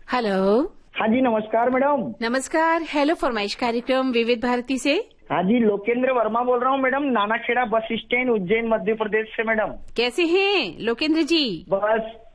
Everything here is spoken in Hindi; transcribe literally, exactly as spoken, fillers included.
हेलो। हाँ जी, नमस्कार मैडम। नमस्कार। हेलो फरमाइश कार्यक्रम विविध भारती से। हाँ जी, लोकेंद्र वर्मा बोल रहा हूँ madam, Nanakheda bus stand, Ujjain, Madhya Pradesh से मैडम। कैसे हैं लोकेंद्र जी? बस